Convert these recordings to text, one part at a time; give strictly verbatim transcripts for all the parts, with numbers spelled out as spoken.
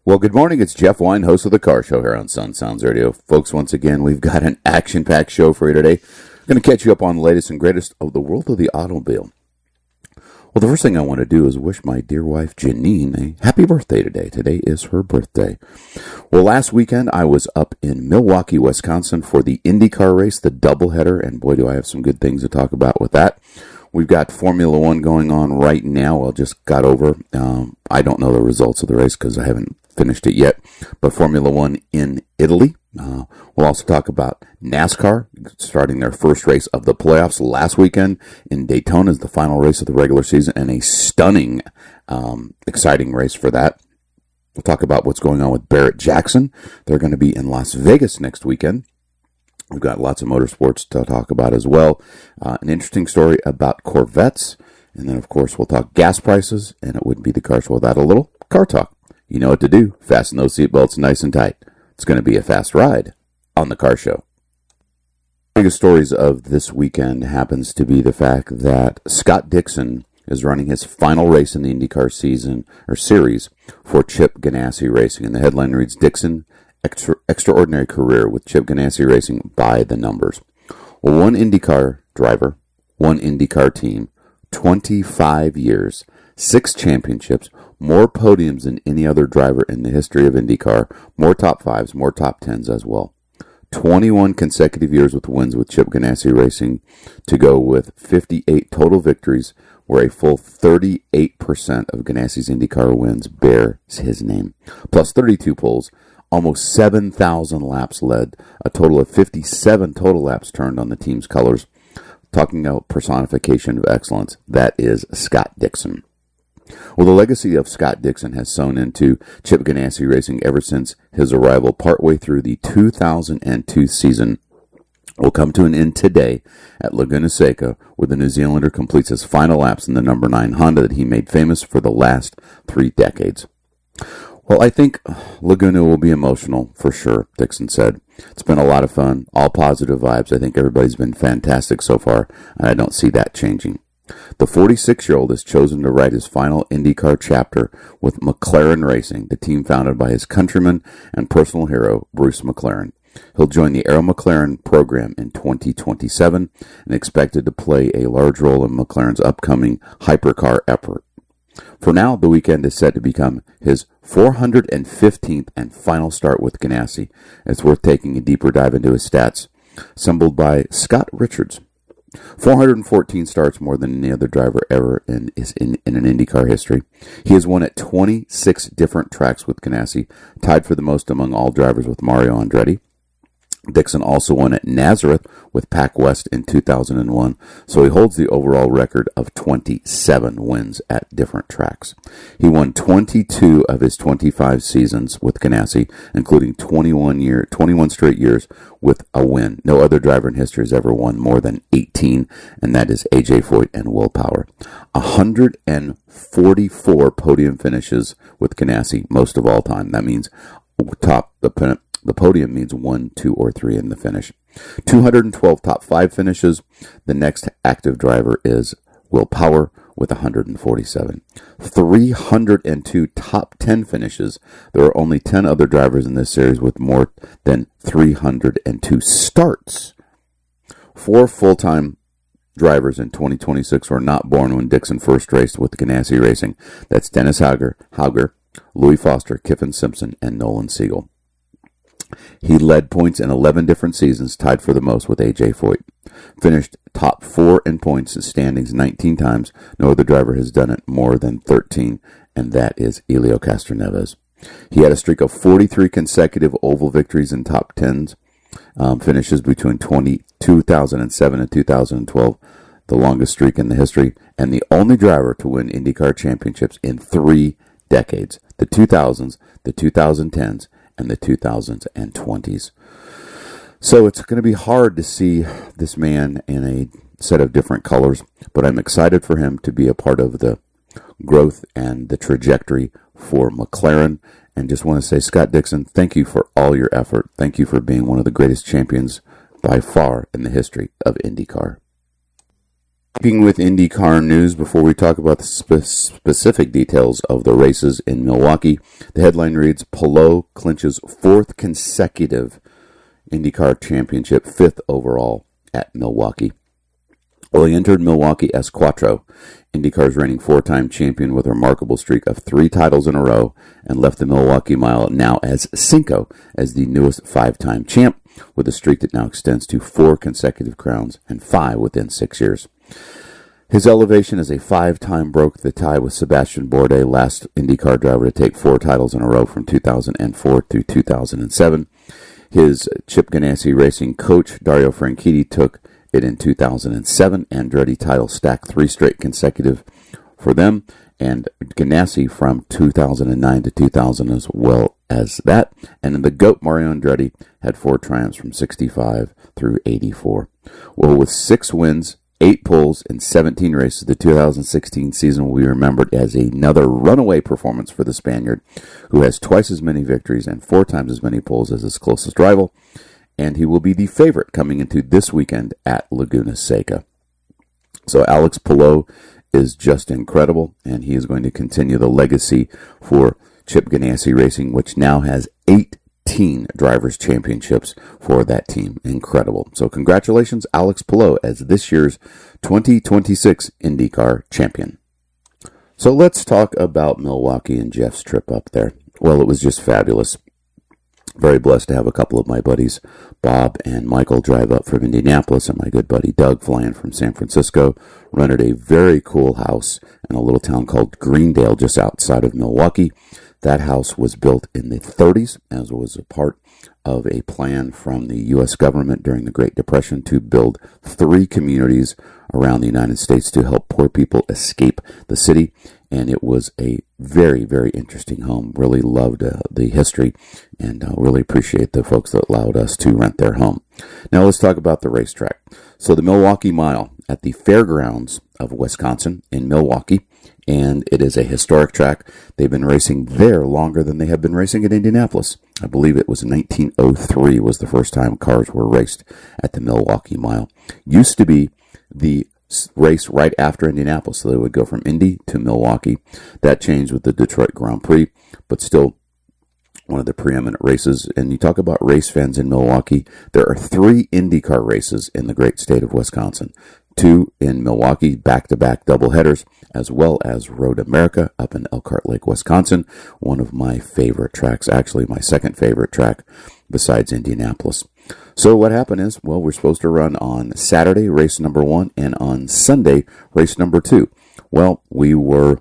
Well, good morning. It's Jeff Wine, host of The Car Show here on Sun Sounds Radio. Folks, once again, we've got an action-packed show for you today. I'm going to catch you up on the latest and greatest of the world of the automobile. Well, the first thing I want to do is wish my dear wife, Janine, a happy birthday today. Today is her birthday. Well, last weekend, I was up in Milwaukee, Wisconsin for the IndyCar race, the doubleheader, and boy, do I have some good things to talk about with that. We've got Formula One going on right now. I just got over. Um, I don't know the results of the race because I haven't finished it yet. But Formula One in Italy. Uh, we'll also talk about NASCAR starting their first race of the playoffs last weekend in Daytona is the final race of the regular season and a stunning, um, exciting race for that. We'll talk about what's going on with Barrett Jackson. They're going to be in Las Vegas next weekend. We've got lots of motorsports to talk about as well. Uh, an interesting story about Corvettes. And then, of course, we'll talk gas prices. And it wouldn't be the car show without a little car talk. You know what to do. Fasten those seatbelts nice and tight. It's going to be a fast ride on the car show. The biggest stories of this weekend happens to be the fact that Scott Dixon is running his final race in the IndyCar season or series for Chip Ganassi Racing. And the headline reads, Dixon, extra, extraordinary career with Chip Ganassi Racing by the numbers. Well, one IndyCar driver, one IndyCar team, twenty-five years, six championships, more podiums than any other driver in the history of IndyCar, more top fives, more top tens as well. twenty-one consecutive years with wins with Chip Ganassi Racing to go with fifty-eight total victories, where a full thirty-eight percent of Ganassi's IndyCar wins bears his name. Plus thirty-two poles, almost seven thousand laps led, a total of fifty-seven total laps turned on the team's colors. Talking about personification of excellence, that is Scott Dixon. Well, the legacy of Scott Dixon has sown into Chip Ganassi Racing ever since his arrival partway through the two thousand two season will come to an end today at Laguna Seca, where the New Zealander completes his final laps in the number nine Honda that he made famous for the last three decades. Well, I think Laguna will be emotional for sure, Dixon said. It's been a lot of fun, all positive vibes. I think everybody's been fantastic so far, and I don't see that changing. The forty-six-year-old has chosen to write his final IndyCar chapter with McLaren Racing, the team founded by his countryman and personal hero, Bruce McLaren. He'll join the Arrow McLaren program in twenty twenty-seven and expected to play a large role in McLaren's upcoming hypercar effort. For now, the weekend is set to become his four hundred fifteenth and final start with Ganassi. It's worth taking a deeper dive into his stats, assembled by Scott Richards. four hundred fourteen starts, more than any other driver ever in, is in, in an IndyCar history. He has won at twenty-six different tracks with Ganassi, tied for the most among all drivers with Mario Andretti. Dixon also won at Nazareth with Pac West in two thousand one, so he holds the overall record of twenty-seven wins at different tracks. He won twenty-two of his twenty-five seasons with Ganassi, including twenty-one year, twenty-one straight years with a win. No other driver in history has ever won more than eighteen, and that is A J Foyt and Will Power. one hundred forty-four podium finishes with Ganassi, most of all time. That means top the pennant. The podium means one, two, or three in the finish. two hundred twelve top five finishes. The next active driver is Will Power with one hundred forty-seven. three hundred two top ten finishes. There are only ten other drivers in this series with more than three hundred two starts. Four full-time drivers in twenty twenty-six were not born when Dixon first raced with Ganassi Racing. That's Dennis Hauger, Hauger, Louis Foster, Kiffin Simpson, and Nolan Siegel. He led points in eleven different seasons, tied for the most with A J Foyt. Finished top four in points and standings nineteen times. No other driver has done it more than thirteen, and that is Helio Castroneves. He had a streak of forty-three consecutive oval victories in top tens um, finishes between two thousand seven and two thousand twelve, the longest streak in the history, and the only driver to win IndyCar championships in three decades, the two thousands, the twenty tens, and the twenty twenties. So it's going to be hard to see this man in a set of different colors, but I'm excited for him to be a part of the growth and the trajectory for McLaren. And just want to say, Scott Dixon, thank you for all your effort. Thank you for being one of the greatest champions by far in the history of IndyCar. Keeping with IndyCar news, before we talk about the spe- specific details of the races in Milwaukee, the headline reads, Palou clinches fourth consecutive IndyCar championship, fifth overall at Milwaukee. Well, he entered Milwaukee as Quattro, IndyCar's reigning four-time champion with a remarkable streak of three titles in a row, and left the Milwaukee Mile now as Cinco, as the newest five-time champ, with a streak that now extends to four consecutive crowns and five within six years. His elevation as a five-time broke the tie with Sebastian Bourdais, last IndyCar driver to take four titles in a row from two thousand four to two thousand seven. His Chip Ganassi Racing coach, Dario Franchitti, took it in two thousand seven. Andretti title stacked three straight consecutive for them, and Ganassi from two thousand nine to two thousand as well as that. And in the GOAT, Mario Andretti had four triumphs from sixty-five through eighty-four. Well, with six wins, eight poles, and seventeen races, the two thousand sixteen season will be remembered as another runaway performance for the Spaniard, who has twice as many victories and four times as many poles as his closest rival, and he will be the favorite coming into this weekend at Laguna Seca. So Alex Palou is just incredible, and he is going to continue the legacy for Chip Ganassi Racing, which now has eighteen Drivers' Championships for that team. Incredible. So congratulations, Alex Palou, as this year's twenty twenty-six IndyCar champion. So let's talk about Milwaukee and Jeff's trip up there. Well, it was just fabulous. Very blessed to have a couple of my buddies, Bob and Michael, drive up from Indianapolis, and my good buddy Doug flying from San Francisco. Rented a very cool house in a little town called Greendale, just outside of Milwaukee. That house was built in the thirties, as was a part of a plan from the U S government during the Great Depression to build three communities around the United States to help poor people escape the city. And it was a very, very interesting home. Really loved uh, the history, and uh, really appreciate the folks that allowed us to rent their home. Now let's talk about the racetrack. So the Milwaukee Mile at the Fairgrounds of Wisconsin in Milwaukee, and it is a historic track. They've been racing there longer than they have been racing at Indianapolis. I believe it was nineteen oh three was the first time cars were raced at the Milwaukee Mile. Used to be the race right after Indianapolis, so they would go from Indy to Milwaukee. That changed with the Detroit Grand Prix, but still one of the preeminent races. And you talk about race fans in Milwaukee, there are three IndyCar races in the great state of Wisconsin. Two in Milwaukee, back-to-back doubleheaders, as well as Road America up in Elkhart Lake, Wisconsin. One of my favorite tracks, actually my second favorite track besides Indianapolis. So what happened is, well, we're supposed to run on Saturday, race number one, and on Sunday, race number two. Well, we were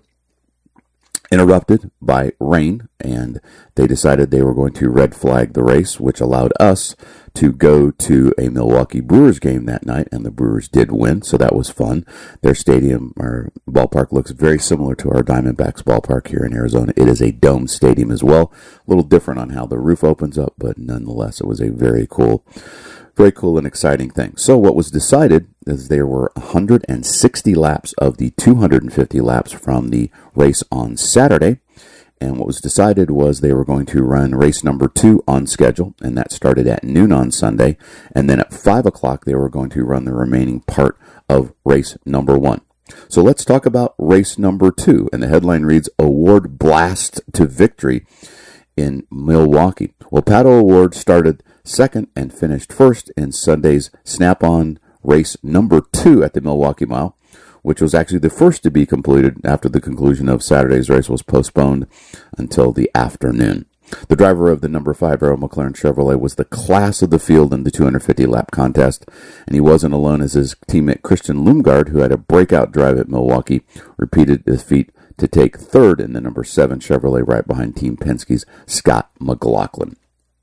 interrupted by rain, and they decided they were going to red flag the race, which allowed us to go to a Milwaukee Brewers game that night, and the Brewers did win, so that was fun. Their stadium, or ballpark, looks very similar to our Diamondbacks ballpark here in Arizona. It is a dome stadium as well, a little different on how the roof opens up, but nonetheless, it was a very cool Very cool and exciting thing. So what was decided is there were one hundred sixty laps of the two hundred fifty laps from the race on Saturday. And what was decided was they were going to run race number two on schedule, and that started at noon on Sunday. And then at five o'clock, they were going to run the remaining part of race number one. So let's talk about race number two. And the headline reads, Award Blast to Victory in Milwaukee. Well, Pato O'Ward started second and finished first in Sunday's snap-on race number two at the Milwaukee Mile, which was actually the first to be completed after the conclusion of Saturday's race was postponed until the afternoon. The driver of the number five Arrow McLaren Chevrolet was the class of the field in the two hundred fifty lap contest, and he wasn't alone, as his teammate Christian Lundgaard, who had a breakout drive at Milwaukee, repeated his feat to take third in the number seven Chevrolet right behind Team Penske's Scott McLaughlin.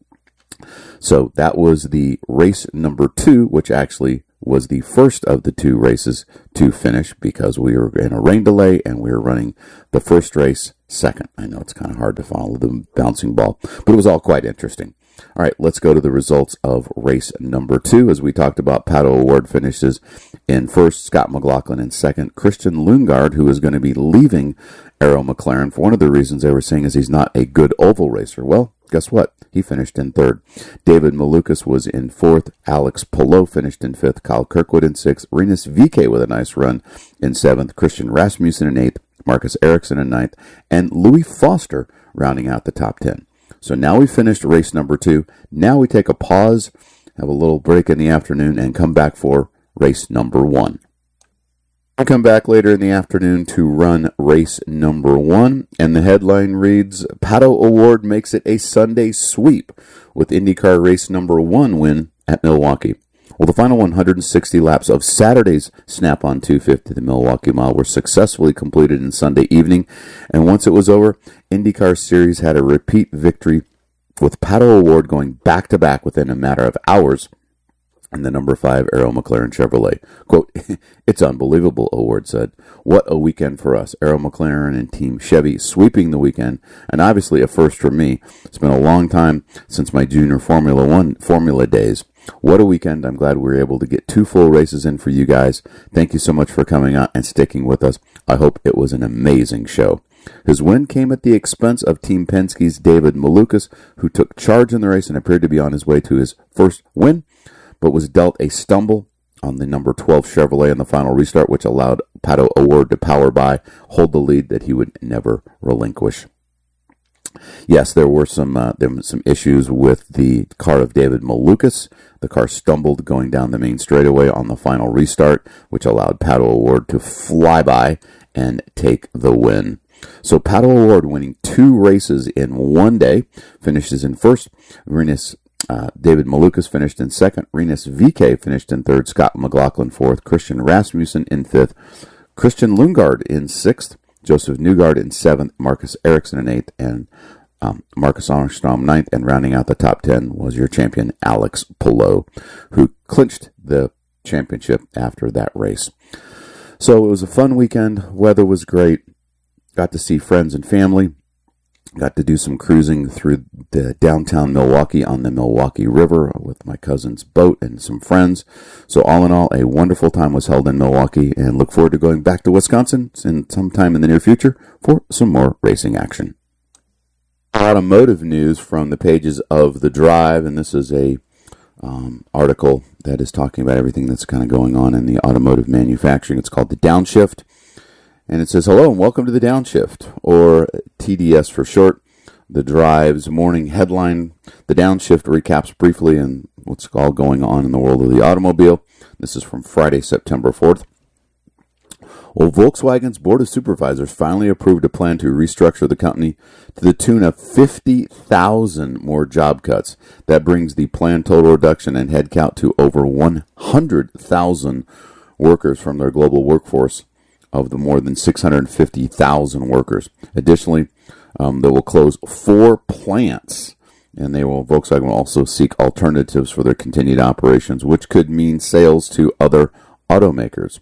So that was the race number two, which actually was the first of the two races to finish because we were in a rain delay and we were running the first race second. I know it's kind of hard to follow the bouncing ball, but it was all quite interesting. All right, let's go to the results of race number two. As we talked about, Pato O'Ward finishes in first, Scott McLaughlin in second. Christian Lundgaard, who is going to be leaving Arrow McLaren for one of the reasons they were saying is he's not a good oval racer. Well, guess what? He finished in third. David Malukas was in fourth. Alex Palou finished in fifth. Kyle Kirkwood in sixth. Rinus V K with a nice run in seventh. Christian Rasmussen in eighth. Marcus Ericsson in ninth. And Louis Foster rounding out the top ten. So now we finished race number two. Now we take a pause, have a little break in the afternoon, and come back for race number one. I'll come back later in the afternoon to run race number one, and the headline reads, Pato O'Ward makes it a Sunday sweep with IndyCar race number one win at Milwaukee. Well, the final one hundred sixty laps of Saturday's Snap-on two fifty, the Milwaukee Mile, were successfully completed in Sunday evening, and once it was over, IndyCar Series had a repeat victory with Pato O'Ward going back-to-back within a matter of hours and the number five Arrow McLaren Chevrolet. Quote, it's unbelievable, O'Ward said. What a weekend for us. Arrow McLaren and Team Chevy sweeping the weekend, and obviously a first for me. It's been a long time since my junior Formula One Formula days. What a weekend. I'm glad we were able to get two full races in for you guys. Thank you so much for coming out and sticking with us. I hope it was an amazing show. His win came at the expense of Team Penske's David Malukas, who took charge in the race and appeared to be on his way to his first win, but was dealt a stumble on the number twelve Chevrolet in the final restart, which allowed Pato O'Ward to power by, hold the lead that he would never relinquish. Yes, there were some uh, there were some issues with the car of David Malukas. The car stumbled going down the main straightaway on the final restart, which allowed Pato O'Ward to fly by and take the win. So Pato O'Ward winning two races in one day, finishes in first. Rinus Uh, David Malukas finished in second. Rinus V K finished in third. Scott McLaughlin fourth. Christian Rasmussen in fifth. Christian Lundgaard in sixth. Joseph Newgard in seventh. Marcus Ericsson in eighth. And um, Marcus Armstrong ninth. And rounding out the top ten was your champion, Alex Palou, who clinched the championship after that race. So it was a fun weekend. Weather was great. Got to see friends and family. Got to do some cruising through the downtown Milwaukee on the Milwaukee River with my cousin's boat and some friends. So all in all, a wonderful time was held in Milwaukee, and look forward to going back to Wisconsin in sometime in the near future for some more racing action. Automotive news from the pages of The Drive, and this is a um, article that is talking about everything that's kind of going on in the automotive manufacturing. It's called The Downshift. And it says, hello and welcome to the Downshift, or T D S for short. The Drive's morning headline. The Downshift recaps briefly on what's all going on in the world of the automobile. This is from Friday, September fourth. Well, Volkswagen's Board of Supervisors finally approved a plan to restructure the company to the tune of fifty thousand more job cuts. That brings the planned total reduction in headcount to over one hundred thousand workers from their global workforce of the more than six hundred fifty thousand workers. Additionally, um, they will close four plants, and they will Volkswagen will also seek alternatives for their continued operations, which could mean sales to other automakers.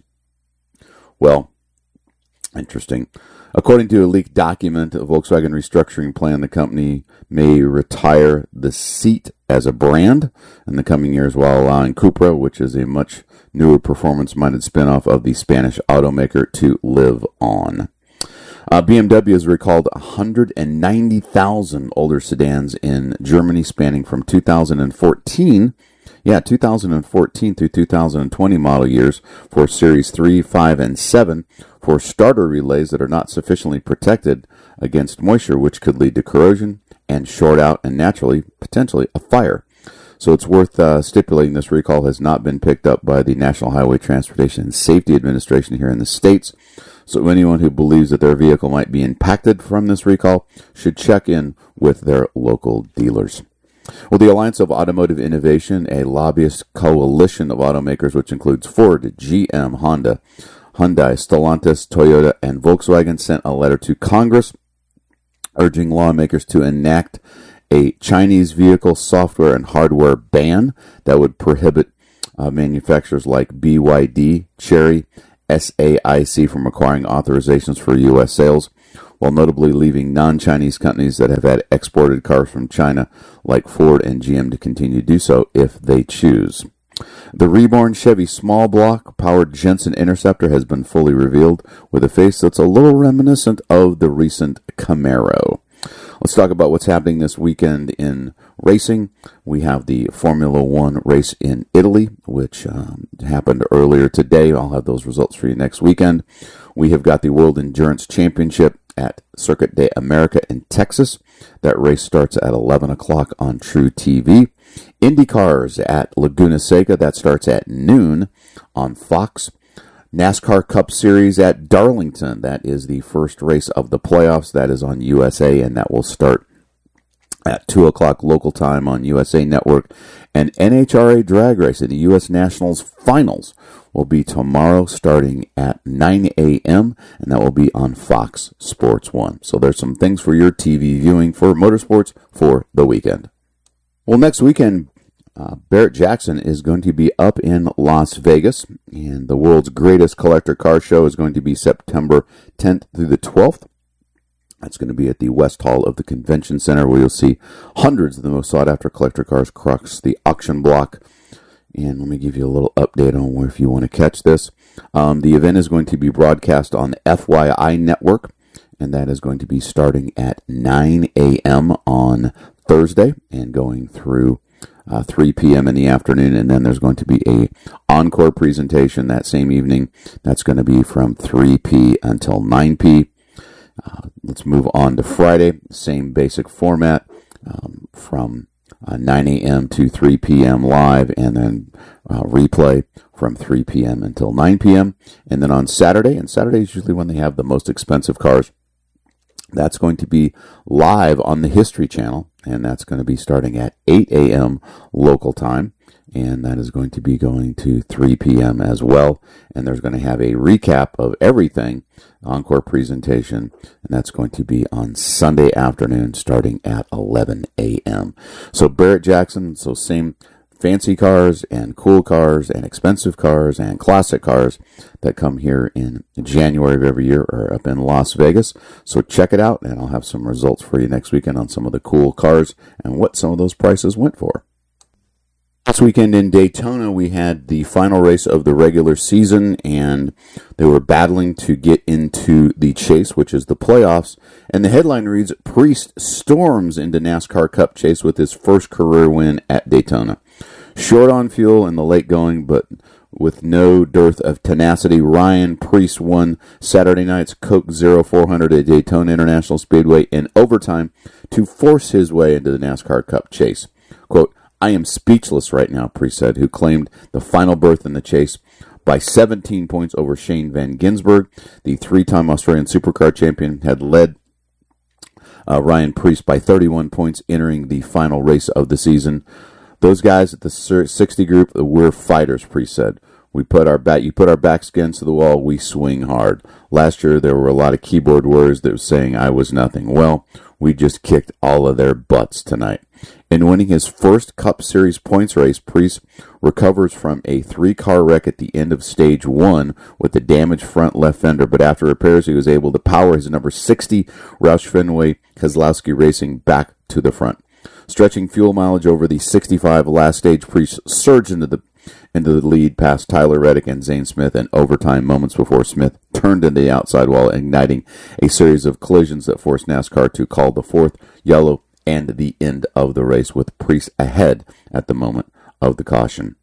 Well, interesting. According to a leaked document, a Volkswagen restructuring plan, the company may retire the Seat as a brand in the coming years while allowing Cupra, which is a much newer performance-minded spin-off of the Spanish automaker, to live on. Uh, B M W has recalled one hundred ninety thousand older sedans in Germany spanning from two thousand fourteen, yeah, two thousand fourteen through two thousand twenty model years for Series three, five, and seven for starter relays that are not sufficiently protected against moisture, which could lead to corrosion and short out and naturally, potentially, a fire. So it's worth uh, stipulating this recall has not been picked up by the National Highway Transportation and Safety Administration here in the States. So anyone who believes that their vehicle might be impacted from this recall should check in with their local dealers. Well, the Alliance of Automotive Innovation, a lobbyist coalition of automakers which includes Ford, G M, Honda, Hyundai, Stellantis, Toyota, and Volkswagen, sent a letter to Congress urging lawmakers to enact a Chinese vehicle software and hardware ban that would prohibit uh, manufacturers like B Y D, Chery, S A I C from acquiring authorizations for U S sales. while notably leaving non-Chinese companies that have had exported cars from China, like Ford and G M, to continue to do so if they choose. The reborn Chevy small block powered Jensen Interceptor has been fully revealed with a face that's a little reminiscent of the recent Camaro. Let's talk about what's happening this weekend in racing. We have the Formula One race in Italy, which um, happened earlier today. I'll have those results for you next weekend. We have got the World Endurance Championship at Circuit de America in Texas. That race starts at eleven o'clock on True T V. IndyCars at Laguna Seca. That starts at noon on Fox. NASCAR Cup Series at Darlington. That is the first race of the playoffs. That is on U S A, and that will start at two o'clock local time on U S A Network. And N H R A Drag Race in the U S Nationals Finals will be tomorrow starting at nine a.m., and that will be on Fox Sports one. So there's some things for your T V viewing for motorsports for the weekend. Well, next weekend, Uh, Barrett Jackson is going to be up in Las Vegas, and the world's greatest collector car show is going to be September tenth through the twelfth. That's going to be at the West Hall of the Convention Center, where you'll see hundreds of the most sought-after collector cars across the auction block. And let me give you a little update on where if you want to catch this. Um, the event is going to be broadcast on the F Y I network, and that is going to be starting at nine a.m. on Thursday and going through Uh, three p.m. in the afternoon, and then there's going to be a encore presentation that same evening. That's going to be from three p.m. until nine p.m. Uh, let's move on to Friday. Same basic format um, from uh, nine a.m. to three p.m. live, and then uh, replay from three p.m. until nine p.m. And then on Saturday, and Saturday is usually when they have the most expensive cars, that's going to be live on the History Channel, and that's going to be starting at eight a.m. local time, and that is going to be going to three p.m. as well. And there's going to have a recap of everything, encore presentation, and that's going to be on Sunday afternoon starting at eleven a.m. So Barrett Jackson, so same fancy cars and cool cars and expensive cars and classic cars that come here in January of every year are up in Las Vegas. So check it out, and I'll have some results for you next weekend on some of the cool cars and what some of those prices went for. Last weekend in Daytona, we had the final race of the regular season, and they were battling to get into the chase, which is the playoffs. And the headline reads, Priest storms into NASCAR Cup chase with his first career win at Daytona. Short on fuel in the late going, but with no dearth of tenacity, Ryan Priest won Saturday night's Coke Zero four hundred at Daytona International Speedway in overtime to force his way into the NASCAR Cup chase. Quote, I am speechless right now, Priest said, who claimed the final berth in the chase by seventeen points over Shane Van Gisbergen. The three-time Australian Supercar champion had led uh, Ryan Priest by thirty-one points entering the final race of the season. Those guys at the sixty group, we're fighters, Priest said. We put our back, you put our backs against the wall, we swing hard. Last year, there were a lot of keyboard warriors that were saying I was nothing. Well, we just kicked all of their butts tonight. In winning his first Cup Series points race, Priest recovers from a three-car wreck at the end of stage one with a damaged front left fender, but after repairs, he was able to power his number sixty Roush Fenway Keselowski Racing back to the front. Stretching fuel mileage over the sixty-five last stage, Priest surged into the into the lead past Tyler Reddick and Zane Smith in overtime moments before Smith turned into the outside wall, igniting a series of collisions that forced NASCAR to call the fourth yellow and the end of the race, with Priest ahead at the moment of the caution.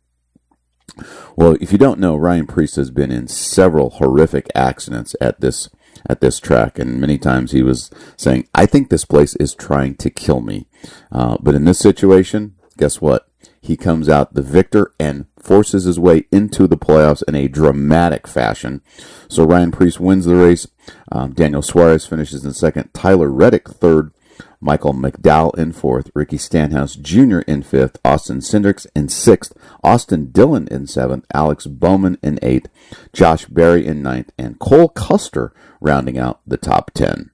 Well, if you don't know, Ryan Priest has been in several horrific accidents at this at this track, and many times he was saying, I think this place is trying to kill me. Uh, but in this situation, guess what? He comes out the victor and forces his way into the playoffs in a dramatic fashion. So Ryan Priest wins the race. Um, Daniel Suarez finishes in second. Tyler Reddick third. Michael McDowell in fourth. Ricky Stenhouse Junior in fifth. Austin Cindrix in sixth. Austin Dillon in seventh. Alex Bowman in eighth. Josh Berry in ninth. And Cole Custer rounding out the top ten.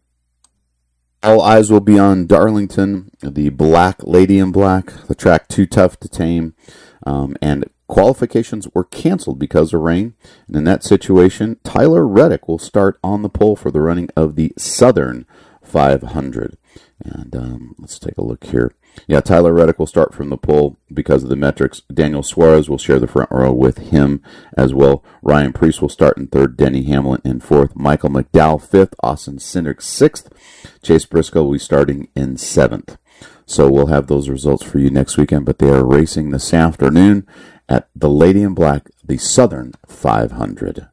All eyes will be on Darlington, the Black Lady in Black, the track too tough to tame. um, and qualifications were canceled because of rain. And in that situation, Tyler Reddick will start on the pole for the running of the Southern five hundred. And um, let's take a look here. Yeah, Tyler Reddick will start from the pole because of the metrics. Daniel Suarez will share the front row with him as well. Ryan Preece will start in third. Denny Hamlin in fourth. Michael McDowell fifth. Austin Cindric sixth. Chase Briscoe will be starting in seventh. So we'll have those results for you next weekend, but they are racing this afternoon at the Lady in Black, the Southern five hundred.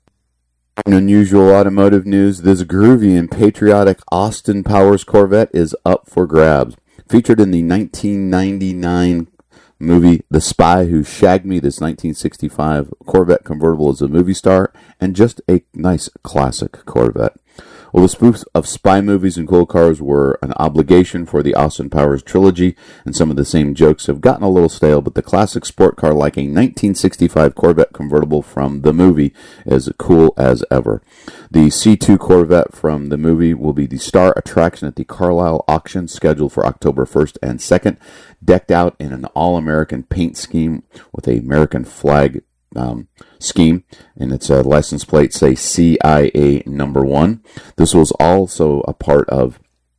In unusual automotive news, this groovy and patriotic Austin Powers Corvette is up for grabs. Featured in the nineteen ninety-nine movie The Spy Who Shagged Me, this nineteen sixty-five Corvette convertible is a movie star and just a nice classic Corvette. Well, the spoofs of spy movies and cool cars were an obligation for the Austin Powers trilogy, and some of the same jokes have gotten a little stale, but the classic sport car like a nineteen sixty-five Corvette convertible from the movie is cool as ever. The C two Corvette from the movie will be the star attraction at the Carlisle auction scheduled for October first and second, decked out in an all-American paint scheme with a American flag Um, scheme, and its uh, license plate say C I A number one. This was also a part of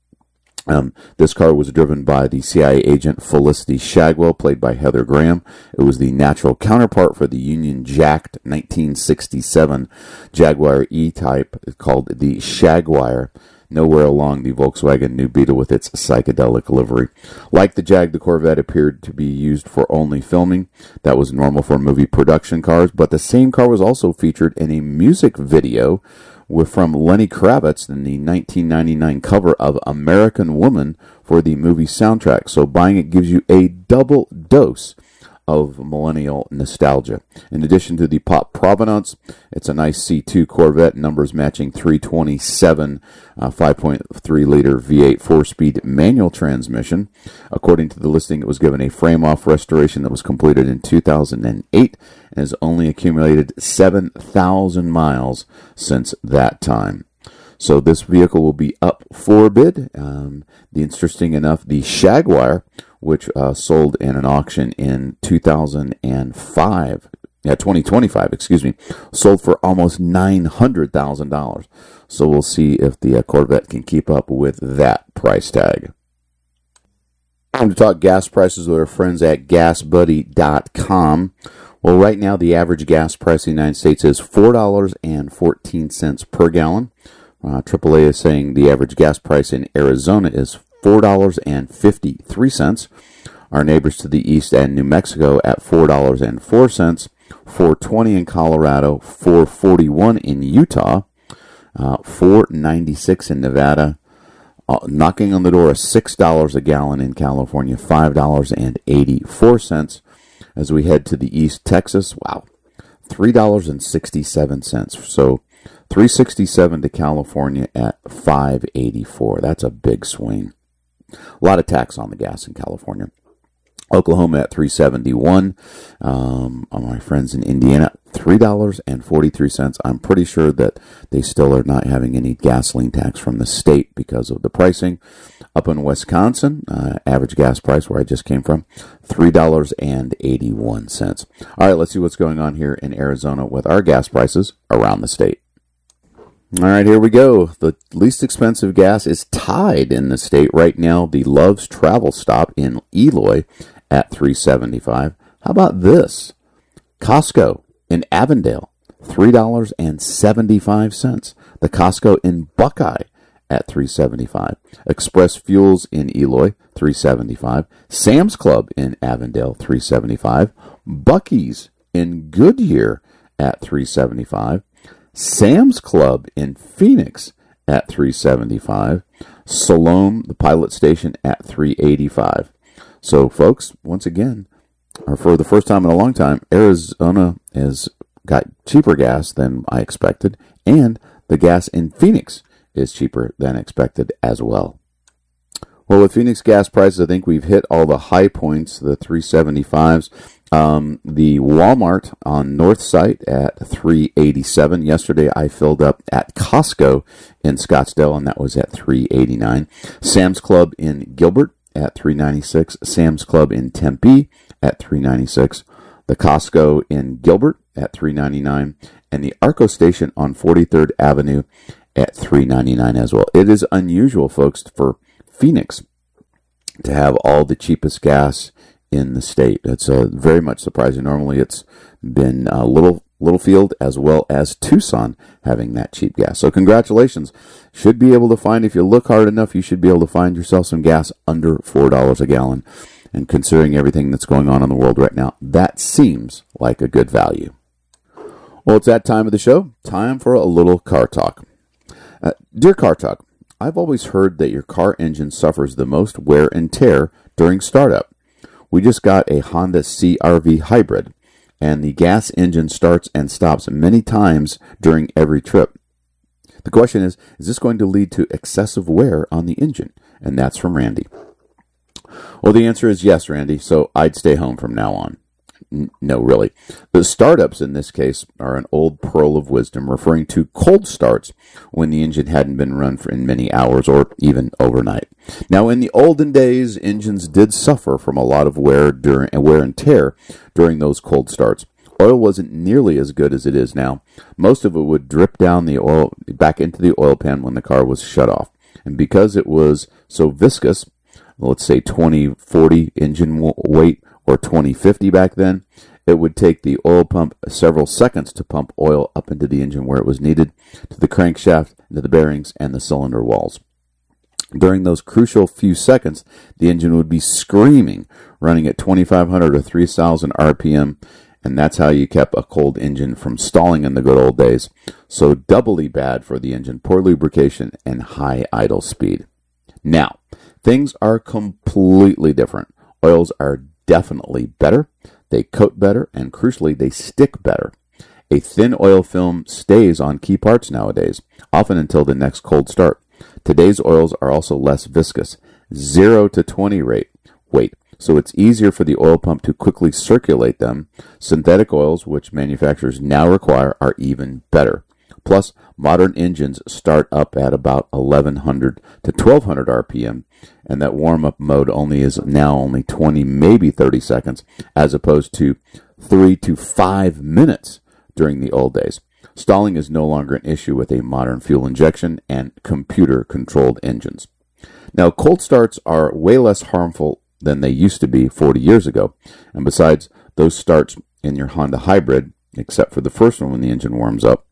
um, this car was driven by the C I A agent Felicity Shagwell, played by Heather Graham. It was the natural counterpart for the Union Jacked nineteen sixty-seven Jaguar E-Type called the Shagwire. Nowhere along the Volkswagen New Beetle with its psychedelic livery. Like the Jag, the Corvette appeared to be used for only filming. That was normal for movie production cars, but the same car was also featured in a music video with, from Lenny Kravitz in the nineteen ninety-nine cover of American Woman for the movie soundtrack. So buying it gives you a double dose of millennial nostalgia. In addition to the pop provenance, it's a nice C two Corvette, numbers matching three twenty-seven, uh, five point three liter V eight four-speed manual transmission. According to the listing, it was given a frame-off restoration that was completed in two thousand eight and has only accumulated seven thousand miles since that time. So this vehicle will be up for bid. Um, the interesting enough, the Shagwire, which uh, sold in an auction in two thousand five, yeah, twenty twenty-five, excuse me, sold for almost nine hundred thousand dollars. So we'll see if the uh, Corvette can keep up with that price tag. Time to talk gas prices with our friends at gas buddy dot com. Well, right now the average gas price in the United States is four dollars and fourteen cents per gallon. Uh, triple A is saying the average gas price in Arizona is four dollars and fifty-three cents. Our neighbors to the east and New Mexico at four dollars and four cents. four twenty in Colorado, four forty-one in Utah, uh, four ninety-six in Nevada, uh, knocking on the door of six dollars a gallon in California, five dollars and eighty-four cents. As we head to the east, Texas, wow, three dollars and sixty-seven cents. So three sixty-seven to California at five eighty-four. That's a big swing. A lot of tax on the gas in California. Oklahoma at three seventy-one. Um, my friends in Indiana, three dollars and forty-three cents. I'm pretty sure that they still are not having any gasoline tax from the state because of the pricing. Up in Wisconsin, uh, average gas price where I just came from, three dollars and eighty-one cents. All right, let's see what's going on here in Arizona with our gas prices around the state. All right, here we go. The least expensive gas is tied in the state right now. The Love's Travel Stop in Eloy at three seventy-five. How about this? Costco in Avondale, three dollars and seventy-five cents. The Costco in Buckeye at three seventy-five. Express Fuels in Eloy, three seventy-five. Sam's Club in Avondale, three seventy-five. Buc-ee's in Goodyear at three seventy-five. Sam's Club in Phoenix at three seventy-five. Siloam, the Pilot Station, at three eighty-five. So, folks, once again, or for the first time in a long time, Arizona has got cheaper gas than I expected, and the gas in Phoenix is cheaper than expected as well. Well, with Phoenix gas prices, I think we've hit all the high points, the three seventy-fives. Um, the Walmart on North Site at three eighty-seven. Yesterday I filled up at Costco in Scottsdale, and that was at three eighty-nine. Sam's Club in Gilbert at three ninety-six. Sam's Club in Tempe at three dollars and ninety-six cents, the Costco in Gilbert at three dollars and ninety-nine cents, and the Arco station on forty-third Avenue at three dollars and ninety-nine cents as well. It is unusual, folks, for Phoenix to have all the cheapest gas in the state. It's uh, very much surprising. Normally it's been uh, Little Littlefield as well as Tucson having that cheap gas. So congratulations. Should be able to find, if you look hard enough, you should be able to find yourself some gas under four dollars a gallon. And considering everything that's going on in the world right now, that seems like a good value. Well, it's that time of the show. Time for a little car talk. Uh, dear Car Talk, I've always heard that your car engine suffers the most wear and tear during startup. We just got a Honda C R V hybrid, and the gas engine starts and stops many times during every trip. The question is, is this going to lead to excessive wear on the engine? And that's from Randy. Well, the answer is yes, Randy, so I'd stay home from now on. No, really. The startups in this case are an old pearl of wisdom referring to cold starts when the engine hadn't been run for in many hours or even overnight. Now, in the olden days, engines did suffer from a lot of wear during wear and tear during those cold starts. Oil wasn't nearly as good as it is now. Most of it would drip down the oil back into the oil pan when the car was shut off. And because it was so viscous, let's say twenty forty engine weight or twenty fifty back then, it would take the oil pump several seconds to pump oil up into the engine where it was needed, to the crankshaft, to the bearings, and the cylinder walls. During those crucial few seconds, the engine would be screaming, running at twenty-five hundred or three thousand R P M, and that's how you kept a cold engine from stalling in the good old days. So doubly bad for the engine, poor lubrication, and high idle speed. Now, things are completely different. Oils are definitely better, they coat better, and crucially, they stick better. A thin oil film stays on key parts nowadays, often until the next cold start. Today's oils are also less viscous, zero to twenty rate weight, so it's easier for the oil pump to quickly circulate them. Synthetic oils, which manufacturers now require, are even better. Plus, modern engines start up at about eleven hundred to twelve hundred R P M, and that warm-up mode only is now only twenty, maybe thirty seconds, as opposed to three to five minutes during the old days. Stalling is no longer an issue with a modern fuel injection and computer-controlled engines. Now, cold starts are way less harmful than they used to be forty years ago, and besides those starts in your Honda hybrid, except for the first one when the engine warms up,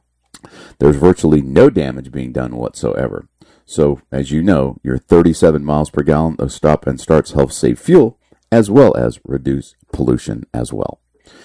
there's virtually no damage being done whatsoever. So, as you know, your thirty-seven miles per gallon of stop and starts help save fuel, as well as reduce pollution as well.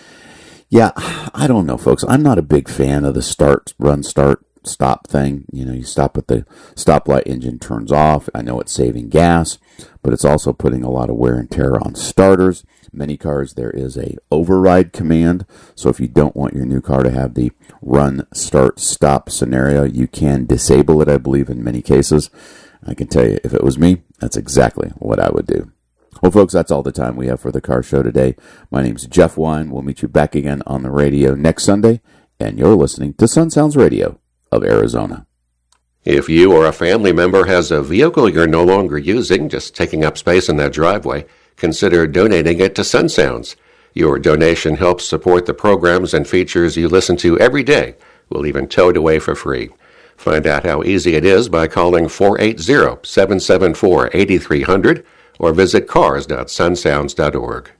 Yeah, I don't know, folks. I'm not a big fan of the start, run, start, stop thing. You know, you stop at the stoplight, engine turns off. I know it's saving gas, but it's also putting a lot of wear and tear on starters. Many cars, there is a override command. So if you don't want your new car to have the run, start, stop scenario, you can disable it, I believe, in many cases. I can tell you, if it was me, that's exactly what I would do. Well, folks, that's all the time we have for the car show today. My name's Jeff Wine. We'll meet you back again on the radio next Sunday, and you're listening to Sun Sounds Radio of Arizona. If you or a family member has a vehicle you're no longer using, just taking up space in their driveway, consider donating it to Sun Sounds. Your donation helps support the programs and features you listen to every day. We'll even tow it away for free. Find out how easy it is by calling four eight zero, seven seven four, eight three zero zero or visit cars dot sun sounds dot org.